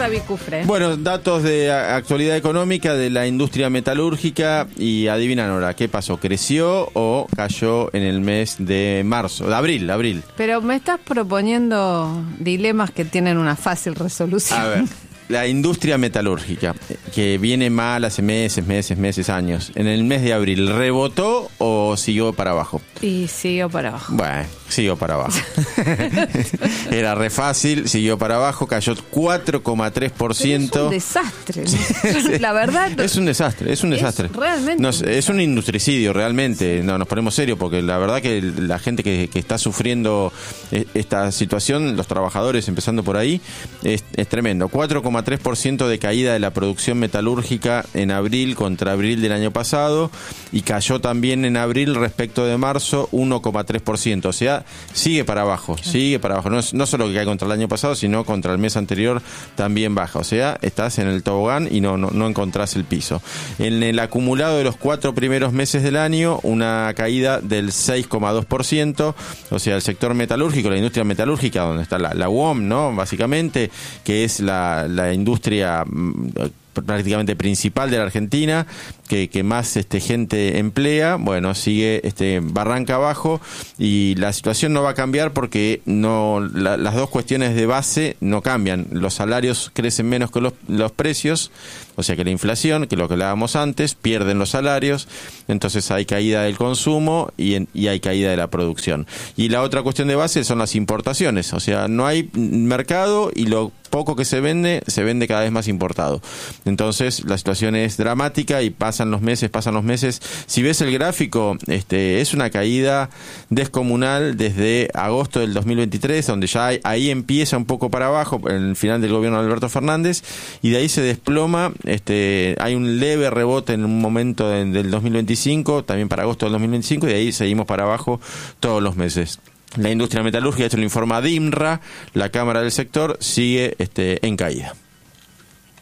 Javi Cufré. Bueno, datos de actualidad económica de la industria metalúrgica y adivinan ahora, ¿qué pasó? ¿Creció o cayó en el mes de marzo? De abril. Pero me estás proponiendo dilemas que tienen una fácil resolución. A ver, la industria metalúrgica, que viene mal hace meses, años. ¿En el mes de abril rebotó o siguió para abajo? Y siguió para abajo. Bueno, siguió para abajo. Era re fácil, siguió para abajo, cayó 4,3%. Es un desastre. La verdad. Es un desastre. Realmente. Es un industricidio, realmente. No, nos ponemos serios porque la verdad que la gente que está sufriendo esta situación, los trabajadores, empezando por ahí, es tremendo. 4,3% de caída de la producción metalúrgica en abril contra abril del año pasado, y cayó también en abril respecto de marzo 1,3%. O sea, sigue para abajo. No solo que cae contra el año pasado, sino contra el mes anterior también baja. O sea, estás en el tobogán y no encontrás el piso. En el acumulado de los 4 primeros meses del año, una caída del 6,2%. O sea, el sector metalúrgico, la industria metalúrgica, donde está la UOM, ¿no? Básicamente, que es la industria prácticamente principal de la Argentina, que más gente emplea, bueno, sigue barranca abajo, y la situación no va a cambiar porque las dos cuestiones de base no cambian. Los salarios crecen menos que los precios, o sea que la inflación, que lo que hablábamos antes, pierden los salarios, entonces hay caída del consumo y hay caída de la producción. Y la otra cuestión de base son las importaciones, o sea, no hay mercado y lo poco que se vende cada vez más importado. Entonces la situación es dramática y pasan los meses. Si ves el gráfico, es una caída descomunal desde agosto del 2023, donde ya ahí empieza un poco para abajo, en el final del gobierno de Alberto Fernández, y de ahí se desploma. Hay un leve rebote en un momento del 2025, también para agosto del 2025, y de ahí seguimos para abajo todos los meses. La industria metalúrgica, esto lo informa DIMRA, la Cámara del Sector, sigue en caída.